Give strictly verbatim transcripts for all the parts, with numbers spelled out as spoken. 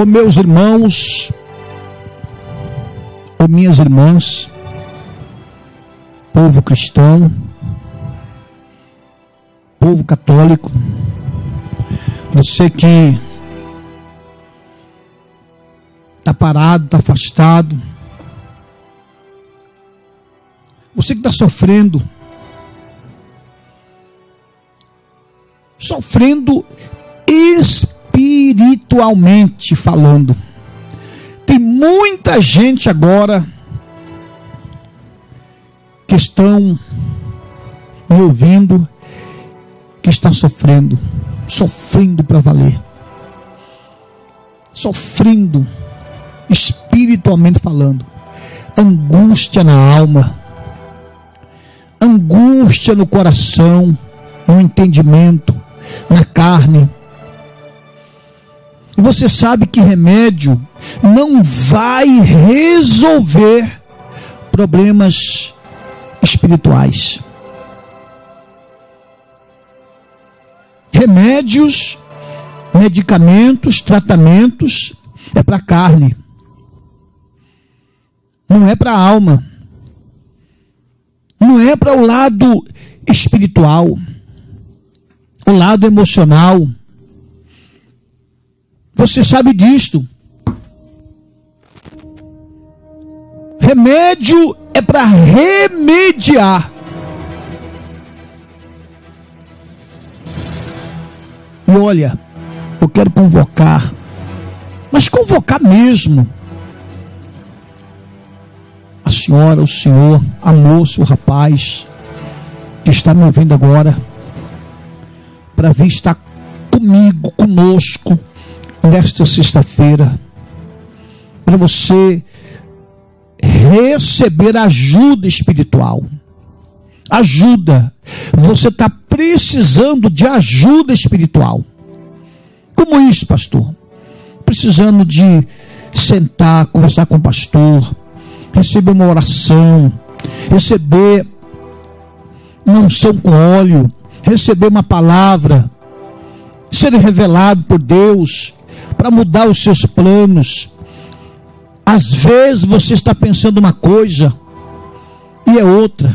Ô meus irmãos, ô minhas irmãs, povo cristão, povo católico, você que está parado, está afastado, você que está sofrendo, sofrendo espiritualmente falando. Tem muita gente agora que estão me ouvindo, que está sofrendo, sofrendo para valer, sofrendo espiritualmente falando, angústia na alma, angústia no coração, no entendimento, na carne. E você sabe que remédio não vai resolver problemas espirituais. Remédios, medicamentos, tratamentos é para a carne, não é para a alma, não é para o lado espiritual, o lado emocional. Você sabe disto. Remédio é para remediar. E olha, eu quero convocar, mas convocar mesmo, a senhora, o senhor, a moça, o rapaz que está me ouvindo agora, para vir estar comigo, conosco, nesta sexta-feira, para você receber ajuda espiritual. Ajuda. Você está precisando de ajuda espiritual. Como isso, pastor? Precisando de sentar, conversar com o pastor, receber uma oração, receber uma unção com óleo, receber uma palavra, ser revelado por Deus para mudar os seus planos. Às vezes você está pensando uma coisa e é outra.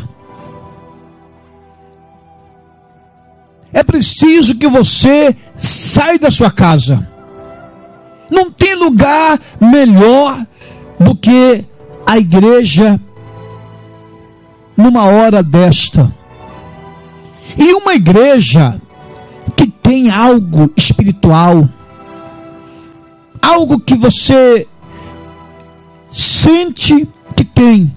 É preciso que você saia da sua casa. Não tem lugar melhor do que a igreja numa hora desta. E uma igreja que tem algo espiritual, algo que você sente que tem,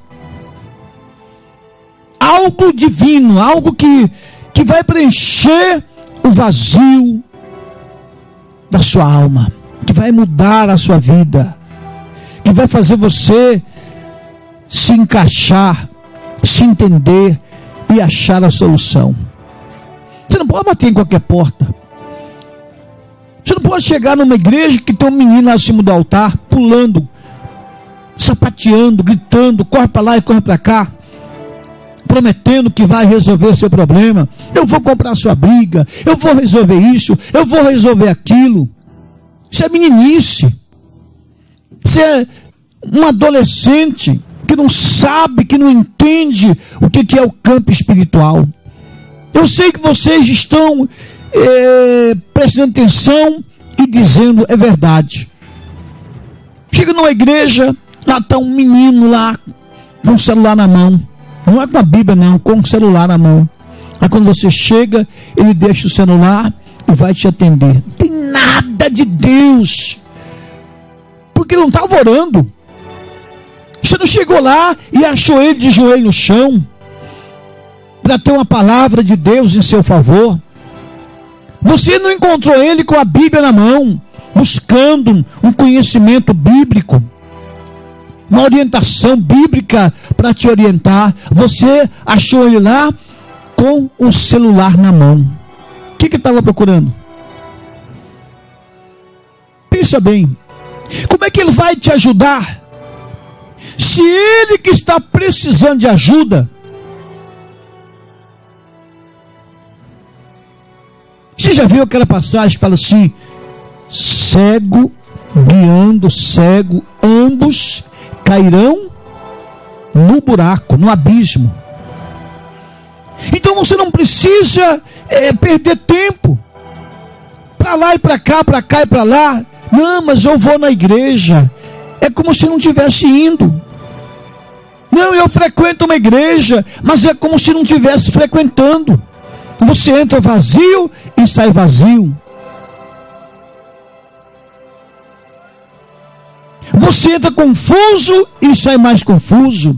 algo divino, algo que, que vai preencher o vazio da sua alma, que vai mudar a sua vida, que vai fazer você se encaixar, se entender e achar a solução. Você não pode bater em qualquer porta. Você não pode chegar numa igreja que tem um menino lá acima do altar, pulando, sapateando, gritando, corre para lá e corre para cá, prometendo que vai resolver seu problema. Eu vou comprar sua briga, eu vou resolver isso, eu vou resolver aquilo. Isso é meninice. Isso é um adolescente que não sabe, que não entende o que é o campo espiritual. Eu sei que vocês estão é, prestando atenção e dizendo, é verdade. Chega numa igreja, lá está um menino lá com o celular na mão. Não é com a Bíblia não, com o celular na mão. Aí quando você chega, ele deixa o celular e vai te atender. Não tem nada de Deus, porque não estava orando. Você não chegou lá e achou ele de joelho no chão para ter uma palavra de Deus em seu favor. Você não encontrou ele com a Bíblia na mão, buscando um conhecimento bíblico, uma orientação bíblica para te orientar. Você achou ele lá com o celular na mão. O que que estava procurando? Pensa bem. Como é que ele vai te ajudar? Se ele que está precisando de ajuda, você já viu aquela passagem que fala assim: cego guiando o cego, ambos cairão no buraco, no abismo. Então você não precisa é, perder tempo para lá e para cá, para cá e para lá. Não, mas eu vou na igreja. É como se não estivesse indo. Não, eu frequento uma igreja, mas é como se não estivesse frequentando. Você entra vazio e sai vazio. Você entra confuso e sai mais confuso.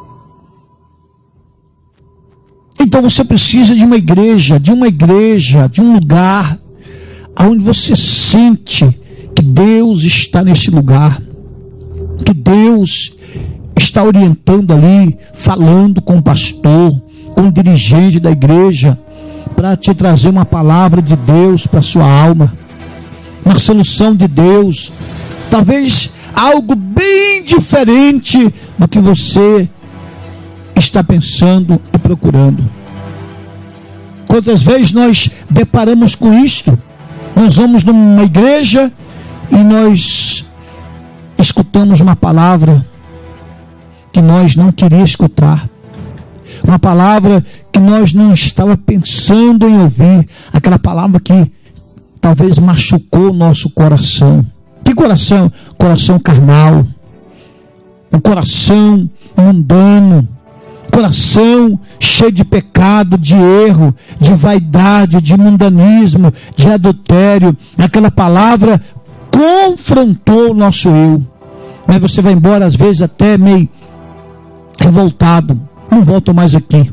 Então você precisa de uma igreja, de uma igreja, de um lugar onde você sente que Deus está nesse lugar, que Deus está orientando ali, falando com o pastor, com o dirigente da igreja, para te trazer uma palavra de Deus para a sua alma, uma solução de Deus, talvez algo bem diferente do que você está pensando e procurando. Quantas vezes nós deparamos com isto? Nós vamos numa igreja e nós escutamos uma palavra que nós não queríamos escutar, uma palavra que nós não estávamos pensando em ouvir, aquela palavra que talvez machucou o nosso coração. Que coração? Coração carnal, um coração mundano, coração cheio de pecado, de erro, de vaidade, de mundanismo, de adultério. Aquela palavra confrontou o nosso eu, mas você vai embora às vezes até meio revoltado. Não volto mais aqui,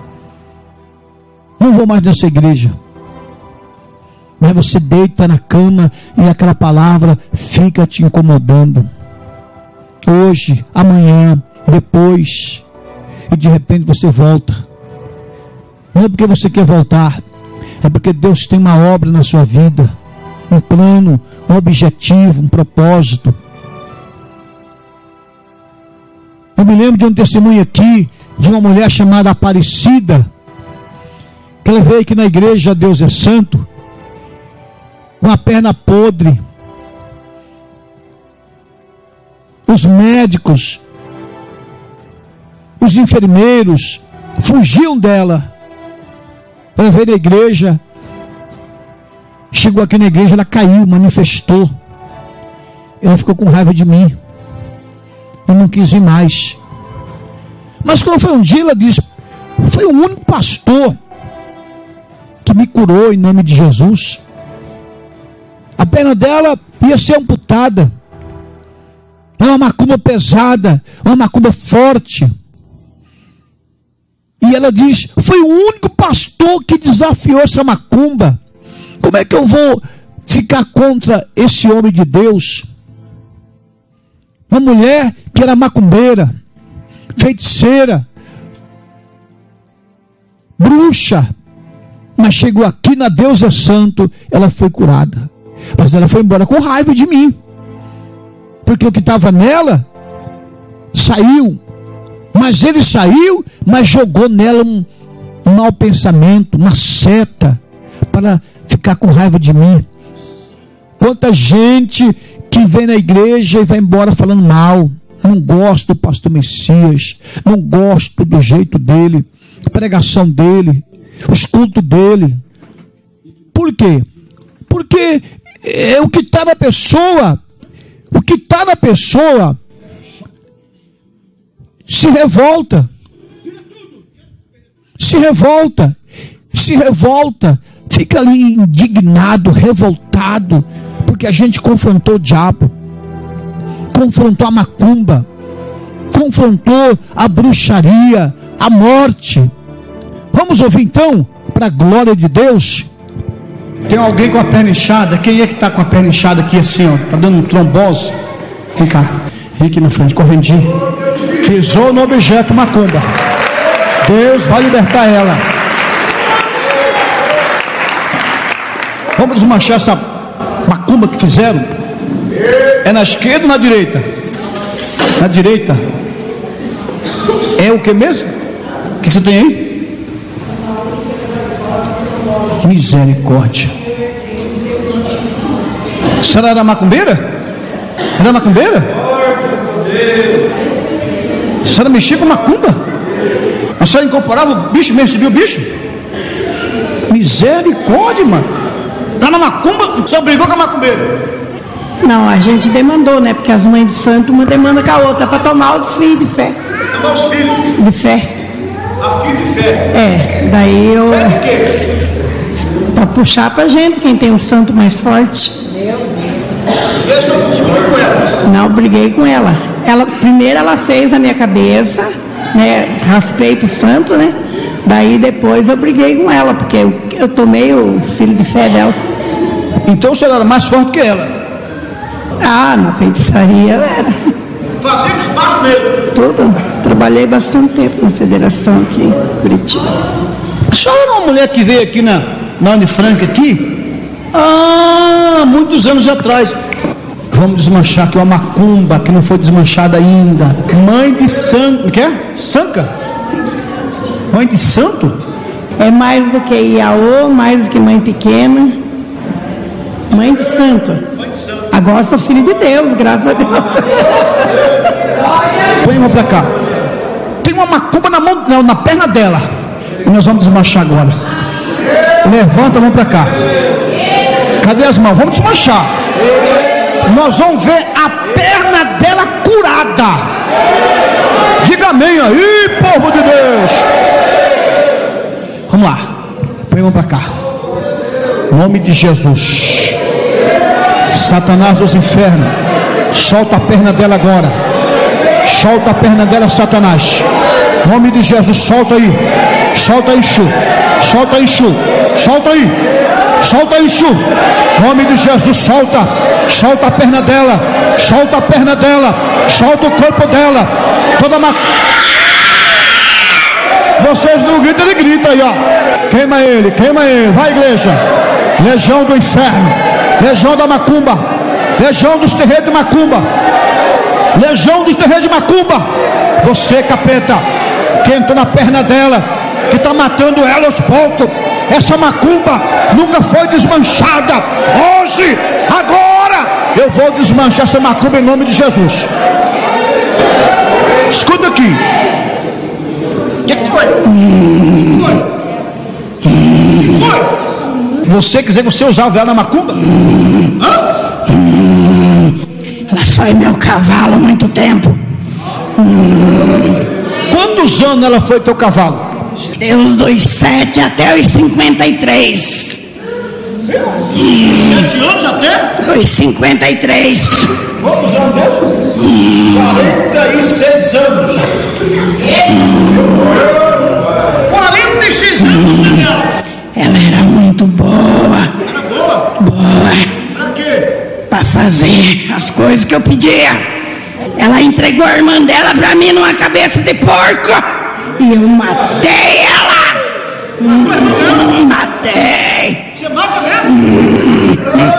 não vou mais nessa igreja. Mas você deita na cama e aquela palavra fica te incomodando. Hoje, amanhã, depois, e de repente você volta. Não é porque você quer voltar, é porque Deus tem uma obra na sua vida, um plano, um objetivo, um propósito. Eu me lembro de um testemunho aqui de uma mulher chamada Aparecida, que ela veio aqui na igreja Deus é Santo, com a perna podre. Os médicos, os enfermeiros fugiam dela para ver na igreja. Chegou aqui na igreja, ela caiu, manifestou. Ela ficou com raiva de mim. Eu não quis ir mais. Mas quando foi um dia, ela disse: foi o único pastor que me curou em nome de Jesus. A perna dela ia ser amputada. É uma macumba pesada, uma macumba forte. E ela diz: foi o único pastor que desafiou essa macumba. Como é que eu vou ficar contra esse homem de Deus? Uma mulher que era macumbeira, feiticeira, bruxa, mas chegou aqui na Deus é Santo, ela foi curada. Mas ela foi embora com raiva de mim, porque o que estava nela saiu. Mas ele saiu, mas jogou nela um, um mau pensamento, uma seta, para ficar com raiva de mim. Quanta gente que vem na igreja e vai embora falando mal. Não gosto do pastor Messias, não gosto do jeito dele, a pregação dele, os cultos dele. Por quê? Porque é o que está na pessoa, o que está na pessoa se revolta, se revolta, se revolta, fica ali indignado, revoltado, porque a gente confrontou o diabo, confrontou a macumba, confrontou a bruxaria, a morte. Vamos ouvir então, para a glória de Deus. Tem alguém com a perna inchada? Quem é que está com a perna inchada aqui assim, ó? Está dando um trombose? Vem cá, vem aqui na frente, correndinho. Pisou no objeto macumba. Deus vai libertar ela. Vamos desmanchar essa macumba que fizeram. É na esquerda ou na direita? Na direita. É o que mesmo? O que você tem aí? Misericórdia. A senhora era macumbeira? Era macumbeira? A senhora mexia com macumba? A senhora incorporava o bicho mesmo, recebia o bicho? Misericórdia, mano. Lá na macumba, a senhora brigou com a macumbeira? Não, a gente demandou, né? Porque as mães de santo, uma demanda com a outra, para tomar os filhos de fé. Tomar os filhos? De fé. A filho de fé? É, daí eu... Fé de quê? Para puxar pra gente, quem tem um santo mais forte. E aí, senhor discutiu com ela? Não, briguei com ela. ela. Primeiro ela fez a minha cabeça, né? Raspei pro santo, né? Daí depois eu briguei com ela, porque eu, eu tomei o filho de fé dela. Então você era mais forte que ela? Ah, na feitiçaria eu era. Fazia os passos mesmo? Tudo. Trabalhei bastante tempo na federação aqui em Curitiba. A senhora era uma mulher que veio aqui na, na Unifranca aqui? Ah, muitos anos atrás. Vamos desmanchar aqui uma macumba que não foi desmanchada ainda. Mãe de santo. O que é? Sanca? Mãe de santo? É mais do que Iaô, mais do que mãe pequena. Mãe de santo. Agora sou filho de Deus, graças a Deus. Põe uma pra cá. Tem uma macumba na mão, não, na perna dela. E nós vamos desmanchar agora. Levanta a mão pra cá. Cadê as mãos? Vamos desmanchar. Nós vamos ver a perna dela curada. Diga amém aí, povo de Deus. Vamos lá. Põe a mão pra cá. Em nome de Jesus. Satanás dos infernos, solta a perna dela agora. Solta a perna dela, Satanás. Em nome de Jesus, solta aí. Solta aí, Chu. Solta aí, Chu. Solta aí. Solta aí, Chu. Em nome de Jesus, solta. Solta a perna dela. Solta a perna dela. Solta o corpo dela. Toda uma... Vocês não gritam, ele grita aí, ó. Queima ele, queima ele. Vai, igreja. Legião do inferno. Legião da macumba. Legião dos terreiros de macumba. Legião dos terreiros de macumba. Você, capeta, que entrou na perna dela, que está matando ela aos poucos. Essa macumba nunca foi desmanchada. Hoje, agora, eu vou desmanchar essa macumba em nome de Jesus. Escuta aqui. O que, que foi? Foi? Foi? Você quer dizer que você usava ela na macumba? Hã? Ela foi meu cavalo há muito tempo. Quantos anos ela foi teu cavalo? Deus dos sete até os cinquenta e três. Sete anos até? Os cinquenta e três. Quantos anos mesmo? quarenta e seis anos. quarenta e seis anos dela. Ela era muito boa. Era boa? Boa. Pra quê? Pra fazer as coisas que eu pedia. Ela entregou a irmã dela pra mim numa cabeça de porco. E eu matei ela. Matou a irmã dela? Matei. Você mata mesmo?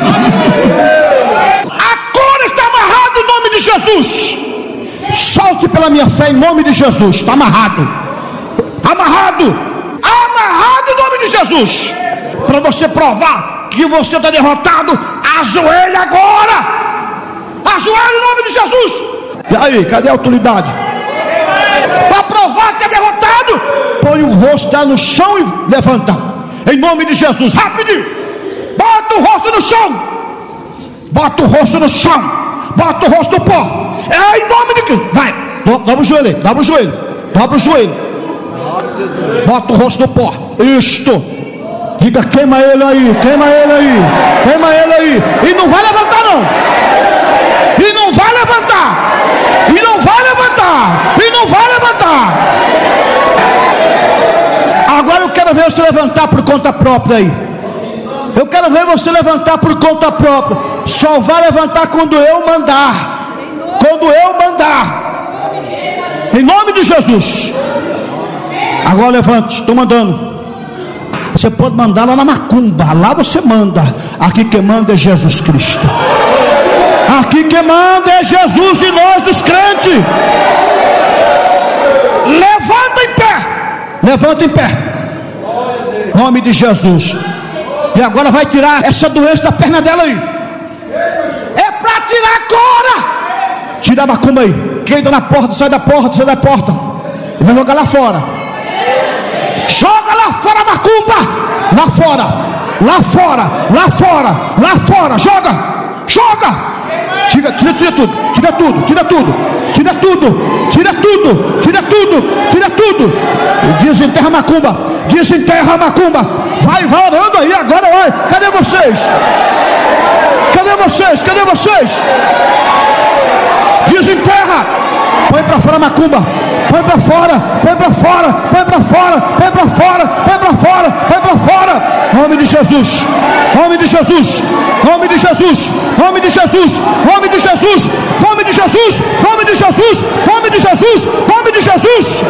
Agora está amarrado em nome de Jesus. Solte pela minha fé em nome de Jesus. Está amarrado. Amarrado. Amarrado em nome de Jesus. Para você provar que você está derrotado, ajoelhe agora. Ajoelhe em nome de Jesus. E aí, cadê a autoridade? Para provar que é derrotado, põe o rosto lá no chão e levanta. Em nome de Jesus, rapidinho. Bota o rosto no chão. Bota o rosto no chão. Bota o rosto no pó. É em nome de Cristo. Vai, dobra o joelho, dobra o joelho, dobra o joelho. Bota o rosto no pó. Isto. Diga, queima ele aí, queima ele aí, queima ele aí. E não vai levantar não. E não vai levantar. E não vai levantar. E não vai levantar. Agora eu quero ver você levantar por conta própria aí. Eu quero ver você levantar por conta própria. Só vai levantar quando eu mandar. Quando eu mandar. Em nome de Jesus. Agora levante, estou mandando. Você pode mandar lá na macumba. Lá você manda. Aqui quem manda é Jesus Cristo. Aqui quem manda é Jesus e nós os crentes. Levanta em pé. Levanta em pé. Em nome de Jesus. E agora vai tirar essa doença da perna dela aí. É para tirar agora! Tira a macumba aí. Quem está na porta, sai da porta, sai da porta. E vai jogar lá fora. Joga lá fora a macumba. Lá fora, lá fora, lá fora, lá fora. Joga, joga. Tira, tira, tira tudo, tira tudo, tira tudo, tira tudo, tira tudo, tira tudo, tira tudo. Desenterra a macumba, desenterra a macumba. Vai, vai orando aí, agora vai. Cadê vocês? Cadê vocês? Cadê vocês? Desenterra. Põe para fora a macumba. Põe para fora, põe para fora, põe para fora, põe para fora, põe para fora, põe para fora. Nome de Jesus, nome de Jesus, nome de Jesus, nome de Jesus, nome de Jesus, nome de Jesus, nome de Jesus, nome de Jesus, nome de Jesus.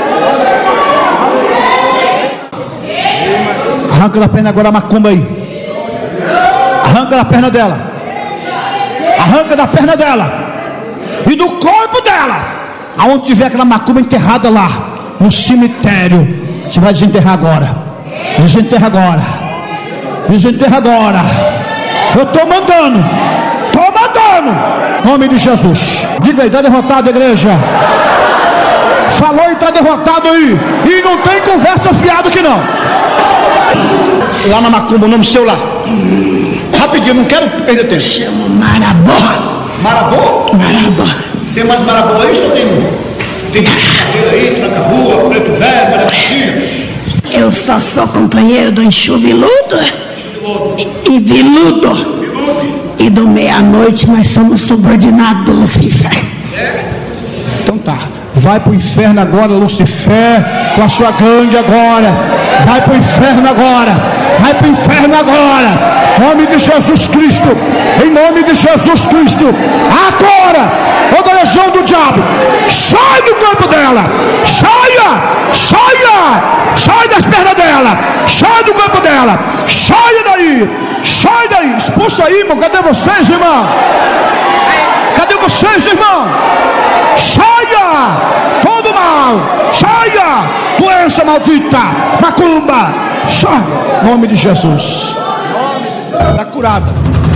Arranca da perna agora a macumba aí. Arranca da perna dela. Arranca da perna dela. E do corpo dela. Aonde tiver aquela macumba enterrada lá, no cemitério, você vai desenterrar agora. Desenterra agora. Desenterra agora. Eu estou mandando. Estou mandando. Em nome de Jesus. Diga aí, está derrotado, igreja. Falou e está derrotado aí. E não tem conversa fiada aqui não. Lá na macumba, o nome seu lá. Rapidinho, não quero perder tempo. Chamo Marabó. Marabó? Marabó. Tem mais Marabó aí? Só tem tem cadeira aí, tranca-rua, preto velho, maravilha. Eu só sou companheiro do enxuviludo e, e viludo. E do meia-noite nós somos subordinados do Lucifer. É? Então tá. Vai pro inferno agora, Lucifer, com a sua gangue agora. Vai pro inferno agora. Vai pro inferno agora. Em nome de Jesus Cristo. Em nome de Jesus Cristo. Agora, toda legião do diabo, sai do corpo dela. Saia, saia, sai das pernas dela. Sai do corpo dela. Saia daí. Sai daí. Expulsa aí, irmão. Cadê vocês, irmão? Cadê vocês, irmão? Saia! Todo mal! Saia! Doença maldita! Macumba! Saia! Em nome de Jesus! Está curada.